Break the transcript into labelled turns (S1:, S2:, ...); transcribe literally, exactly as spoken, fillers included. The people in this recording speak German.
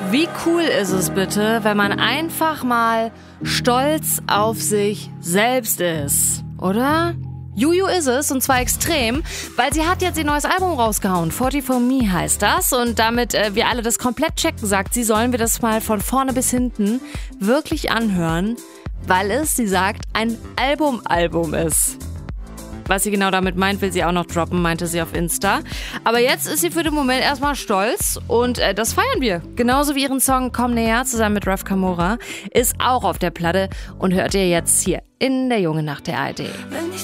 S1: Wie cool ist es bitte, wenn man einfach mal stolz auf sich selbst ist, oder? Juju ist es, und zwar extrem, weil sie hat jetzt ihr neues Album rausgehauen. forty for me heißt das, und damit äh, wir alle das komplett checken, sagt sie, sollen wir das mal von vorne bis hinten wirklich anhören, weil es, sie sagt, ein Album-Album ist. Was sie genau damit meint, will sie auch noch droppen, meinte sie auf Insta. Aber jetzt ist sie für den Moment erstmal stolz, und äh, das feiern wir. Genauso wie ihren Song Komm näher zusammen mit Raf Kamora ist auch auf der Platte, und hört ihr jetzt hier in der Junge Nacht der A R D.